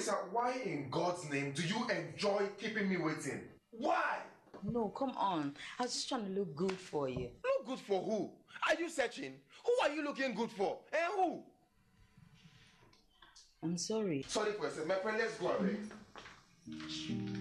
Lisa, why in God's name do you enjoy keeping me waiting? Why? No, come on. I was just trying to look good for you. Look good for who? Are you searching? Who are you looking good for? And who? I'm sorry. Sorry for yourself. My friend, let's go away.